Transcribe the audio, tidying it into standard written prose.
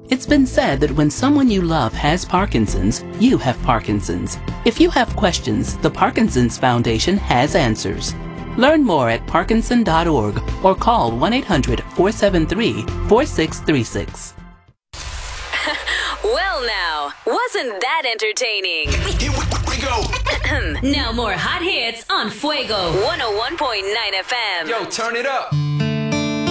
It's been said that when someone you love has Parkinson's, you have Parkinson's. If you have questions, the Parkinson's Foundation has answers. Learn more at parkinson.org or call 1-800-473-4636. Well now, wasn't that entertaining? Here we go. Now more hot hits on Fuego 101.9 FM. Yo, turn it up.